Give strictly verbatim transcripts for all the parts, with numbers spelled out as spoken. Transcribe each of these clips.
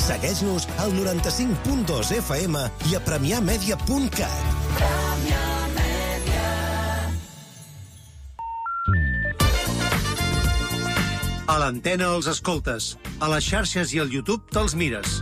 Segueix-nos al noranta-cinc punt dos F M i a premià media punt cat. A l'antena els escoltes. A les xarxes i al YouTube te'ls mires.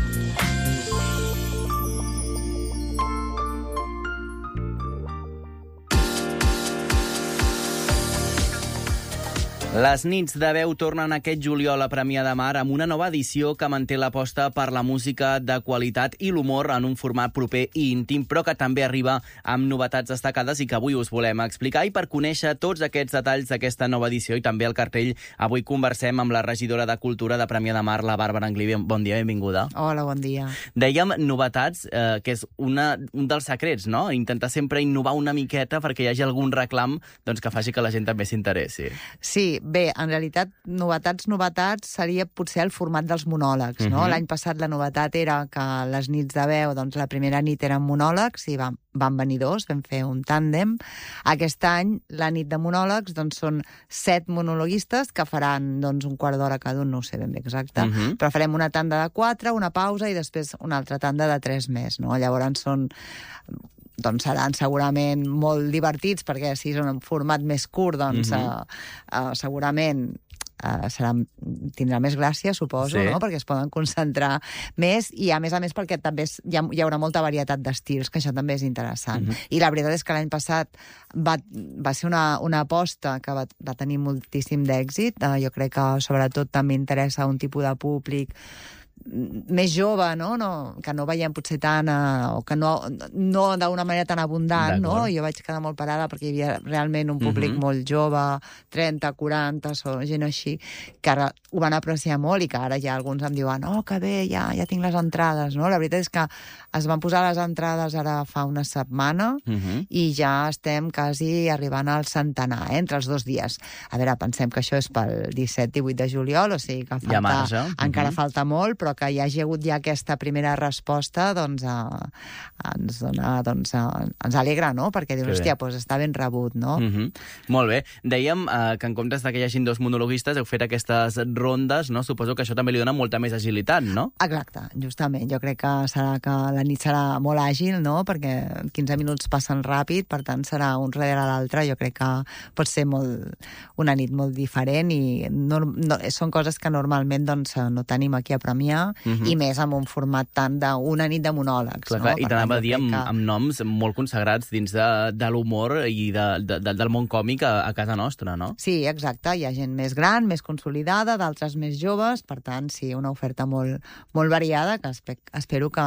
Les nits de veu tornen aquest juliol a Premià de Mar amb una nova edició que manté l'aposta per la música de qualitat i l'humor en un format proper i íntim, però que també arriba amb novetats destacades i que avui us volem explicar. I per conèixer tots aquests detalls d'aquesta nova edició i també el cartell, avui conversem amb la regidora de Cultura de Premià de Mar, la Bàrbara Anglí. Bon dia, benvinguda. Hola, bon dia. Dèiem novetats, eh, que és una, un dels secrets, no? Intentar sempre innovar una miqueta perquè hi hagi algun reclam doncs, que faci que la gent també s'interessi. Sí, bé, en realitat, novetats, novetats seria potser el format dels monòlegs, no? Uh-huh. L'any passat la novetat era que les nits de veu, doncs la primera nit eren monòlegs i van, van venir dos, vam fer un tàndem. Aquest any, la nit de monòlegs, doncs són set monologuistes que faran doncs, un quart d'hora cada un, no ho sé ben bé exacte, uh-huh. però farem una tanda de quatre, una pausa i després una altra tanda de tres més, no? Llavors són... doncs seran segurament molt divertits, perquè si és un format més curt, doncs uh-huh. uh, uh, segurament uh, serà, tindrà més gràcia, suposo, sí. no? Perquè es poden concentrar més, i a més a més perquè també hi, ha, hi haurà molta varietat d'estils, que això també és interessant. Uh-huh. I la veritat és que l'any passat va, va ser una, una aposta que va, va tenir moltíssim d'èxit. Uh, jo crec que sobretot també interessa un tipus de públic més jove, no? No, que no veiem potser tant, uh, o que no, no d'una manera tan abundant, no? Jo vaig quedar molt parada perquè hi havia realment un públic uh-huh. molt jove, trenta, quaranta, o gent així, que ara ho van apreciar molt i que ara ja alguns em diuen oh, que bé, ja, ja tinc les entrades, no? La veritat és que es van posar les entrades ara fa una setmana uh-huh. i ja estem quasi arribant al centenar, eh, entre els dos dies. A veure, pensem que això és pel disset divuit de juliol, o sigui que falta, marge. encara uh-huh. falta molt, però que hi hagi hagut ja aquesta primera resposta, doncs, a, a, ens dona, doncs a, ens alegra, no? Perquè dius, hòstia, doncs està ben rebut, no? Uh-huh. Molt bé. Dèiem uh, que en comptes de que hi hagin dos monologuistes heu fet aquestes rondes, no? Suposo que això també li dona molta més agilitat, no? Exacte, justament. Jo crec que serà que la nit serà molt àgil, no? Perquè quinze minuts passen ràpid, per tant serà un darrere l'altre. Jo crec que pot ser molt, una nit molt diferent i no, no, són coses que normalment doncs, no tenim aquí a Premià, uh-huh. i més amb un format tant d'una nit de monòlegs. Clar, no? clar. I t'anava a dir amb, que... amb noms molt consagrats dins de, de l'humor i de, de, de, del món còmic a, a casa nostra, no? Sí, exacte. Hi ha gent més gran, més consolidada, d'altres més joves, per tant, sí, una oferta molt, molt variada que espe espero que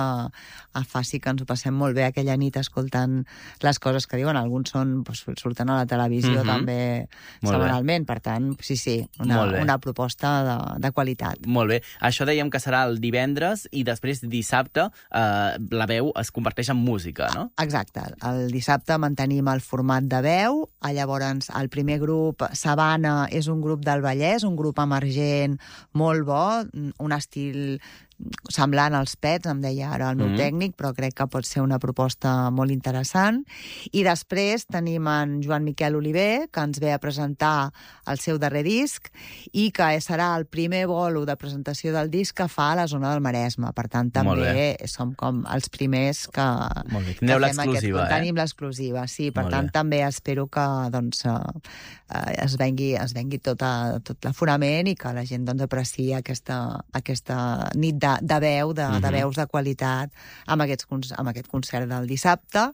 faci que ens ho passem molt bé aquella nit escoltant les coses que diuen. Alguns són, doncs, surten a la televisió uh-huh. també molt setmanalment, bé. Per tant, sí, sí, una, una proposta de, de qualitat. Molt bé. Això dèiem que serà el divendres i després dissabte eh, la veu es converteix en música, no? Exacte. El dissabte mantenim el format de veu, llavors el primer grup, Sabana, és un grup del Vallès, un grup emergent molt bo, un estil semblant als Pets, em deia ara el meu mm. tècnic, però crec que pot ser una proposta molt interessant. I després tenim en Joan Miquel Oliver, que ens ve a presentar el seu darrer disc i que serà el primer bolo de presentació del disc que fa a la zona del Maresme. Per tant, també som com els primers que, que fem l'exclusiva, aquest... Tenim l'exclusiva, sí. Per molt tant, bé. També espero que doncs, eh, es vengui, es vengui tot, a, tot l'aforament i que la gent doncs, apreciï aquesta, aquesta nit de de veu, de, uh-huh. de veus de qualitat amb, aquests, amb aquest concert del dissabte,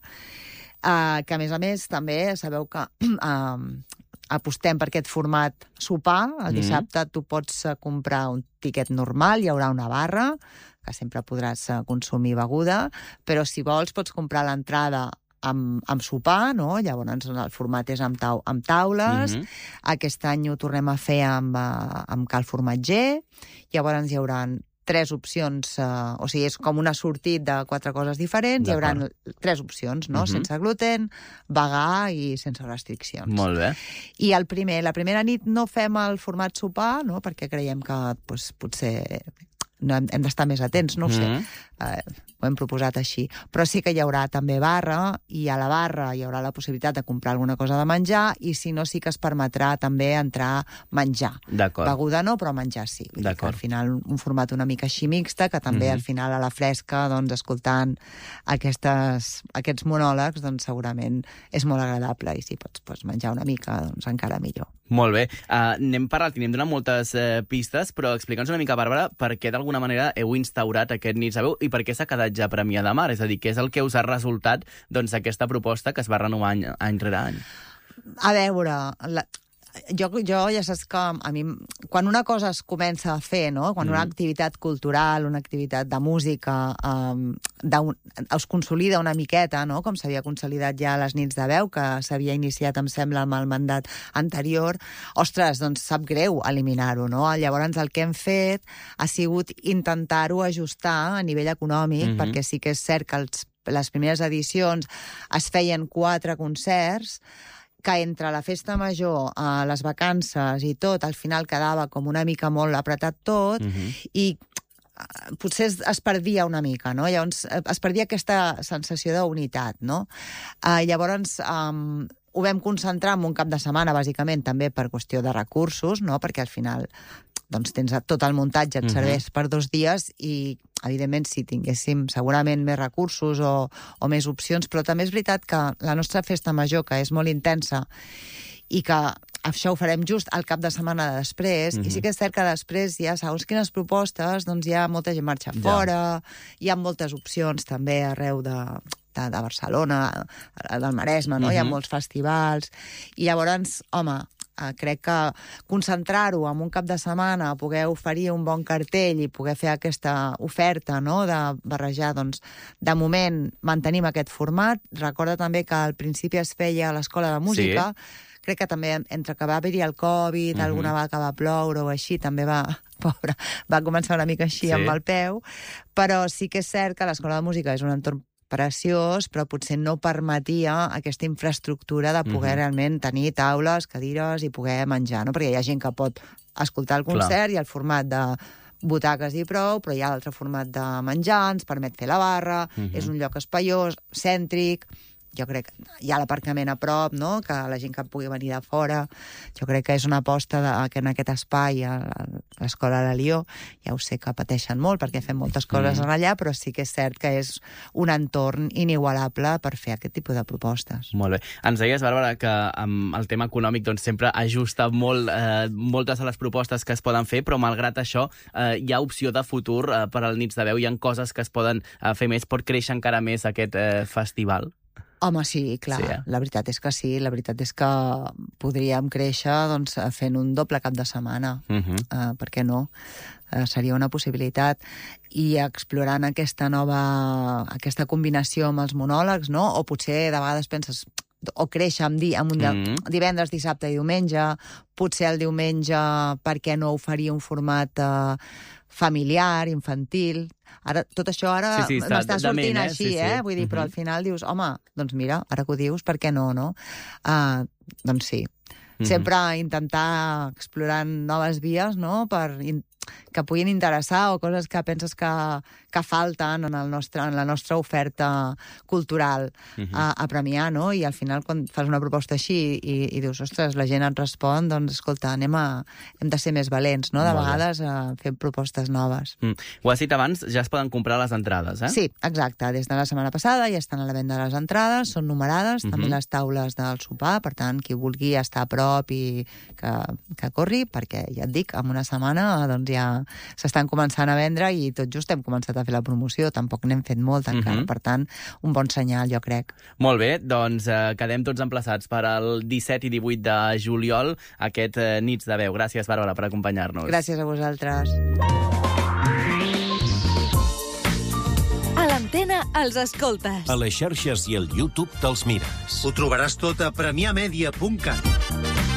uh, que a més a més també sabeu que uh, apostem per aquest format sopar. El dissabte uh-huh. tu pots uh, comprar un tiquet normal, hi haurà una barra, que sempre podràs uh, consumir beguda, però si vols pots comprar l'entrada amb, amb sopar, no? Llavors el format és amb, tau, amb taules. Mm-hmm. Aquest any ho tornem a fer amb, amb cal formatger. Llavors hi haurà tres opcions, eh, o sigui, és com una sortit de quatre coses diferents, hi haurà tres opcions, no? Mm-hmm. Sense gluten, vegà i sense restriccions. Molt bé. I el primer, la primera nit no fem el format sopar, no? Perquè creiem que pues, potser no hem, hem d'estar més atents, no ho sé. Mm-hmm. Eh, ho hem proposat així. Però sí que hi haurà també barra, i a la barra hi haurà la possibilitat de comprar alguna cosa de menjar, i si no, sí que es permetrà també entrar a menjar. Beguda no, però menjar sí. Vull dir que al final un format una mica així mixta, que també mm-hmm. al final a la fresca, doncs, escoltant aquestes, aquests monòlegs, doncs segurament és molt agradable, i si pots, pots menjar una mica, doncs encara millor. Molt bé. Uh, anem parlant, anem donant moltes uh, pistes, però explica'ns una mica, Bàrbara, per què d'alguna manera heu instaurat aquest Nits de Veu i per què s'ha quedat ja Premià de Mar? És a dir, què és el que us ha resultat doncs, aquesta proposta que es va renovar any, any rere any? A veure, la, jo, jo ja saps que a mi, quan una cosa es comença a fer, no? Quan mm. una activitat cultural, una activitat de música um, un, es consolida una miqueta, no? Com s'havia consolidat ja les Nits de Veu, que s'havia iniciat, em sembla, amb el mandat anterior, ostres, doncs sap greu eliminar-ho, no? Llavors el que hem fet ha sigut intentar-ho ajustar a nivell econòmic, mm-hmm. perquè sí que és cert que els, les primeres edicions es feien quatre concerts, que entre la festa major, eh, les vacances i tot, al final quedava com una mica molt apretat tot, uh-huh. i eh, potser es, es perdia una mica, no? Llavors es perdia aquesta sensació d'unitat, no? Eh, llavors um, ho vam concentrar en un cap de setmana, bàsicament, també per qüestió de recursos, no? Perquè al final doncs tens tot el muntatge, et serveix uh-huh. per dos dies i, evidentment, si tinguéssim segurament més recursos o, o més opcions, però també és veritat que la nostra festa major, que és molt intensa i que això ho farem just al cap de setmana de després, uh-huh. i sí que és cert que després hi ha segons quines propostes, doncs hi ha molta gent marxa ja. fora, hi ha moltes opcions també arreu de, de, de Barcelona, del Maresme, no? Uh-huh. Hi ha molts festivals, i llavors, home, Uh, crec que concentrar-ho en un cap de setmana, poder oferir un bon cartell i poder fer aquesta oferta, no?, de barrejar, doncs, de moment mantenim aquest format. Recorda també que al principi es feia a l'Escola de Música, sí. Crec que també entre que va haver-hi el Covid, uh-huh. alguna vegada va ploure o així, també va, pobre, va començar una mica així sí. amb el peu, però sí que és cert que l'Escola de Música és un entorn preciós, però potser no permetia aquesta infraestructura de poder uh-huh. realment tenir taules, cadires i poder menjar, no? Perquè hi ha gent que pot escoltar el concert, hi ha el format de butaques i prou, però hi ha l'altre format de menjar, ens permet fer la barra, uh-huh. és un lloc espaiós, cèntric, jo crec que hi ha l'aparcament a prop, no?, que la gent que pugui venir de fora, jo crec que és una aposta de, que en aquest espai, a l'Escola de Lió, ja ho sé que pateixen molt perquè fem moltes coses mm. allà, però sí que és cert que és un entorn inigualable per fer aquest tipus de propostes. Molt bé. Ens deies, Bàrbara, que amb el tema econòmic doncs, sempre ajusta molt eh, moltes de les propostes que es poden fer, però malgrat això eh, hi ha opció de futur eh, per al Nits de Veu, hi ha coses que es poden eh, fer més, pot créixer encara més aquest eh, festival? Home, sí, clar, sí, eh? La veritat és que sí, la veritat és que podríem créixer doncs, fent un doble cap de setmana, uh-huh. uh, per què no? Uh, seria una possibilitat, i explorant aquesta nova, aquesta combinació amb els monòlegs, no? O potser de vegades penses, o créixer amb, di, amb un mm-hmm. divendres, dissabte i diumenge, potser el diumenge, per què no oferir un format uh, familiar, infantil. Ara, tot això ara sí, sí, m'està sortint ment, eh? així, sí, sí. eh? Vull dir, uh-huh. però al final dius, home, doncs mira, ara que ho dius, per què no, no? Uh, doncs sí. Uh-huh. Sempre intentar explorar noves vies, no?, per in- que puguin interessar o coses que penses que, que falten en, el nostre, en la nostra oferta cultural uh-huh. a, a premiar, no? I al final, quan fas una proposta així i, i dius, ostres, la gent et respon, doncs, escolta, anem a, hem de ser més valents, no?, de Molt vegades a fer propostes noves. Mm. Ho has dit abans, ja es poden comprar les entrades, eh? Sí, exacte. Des de la setmana passada ja estan a la venda les entrades, són numerades, uh-huh. també les taules del sopar, per tant, qui vulgui estar a prop i que, que corri, perquè ja et dic, en una setmana doncs ja s'estan començant a vendre i tot just hem començat a fer la promoció, tampoc n'hem fet molt encara, uh-huh. per tant, un bon senyal, jo crec. Molt bé, doncs eh, quedem tots emplaçats per al disset i divuit de juliol, aquest eh, Nits de Veu. Gràcies, Bàrbara, per acompanyar-nos. Gràcies a vosaltres. A l'antena els escoltes. A les xarxes i al YouTube te'ls mires. Ho trobaràs tot a premià media punt cat.